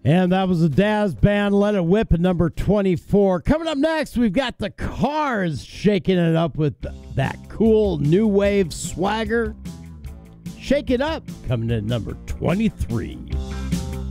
And that was the Daz Band, Let It Whip at number 24. Coming up next, we've got the Cars shaking it up with that cool new wave swagger. Shake It Up, coming in at number 23.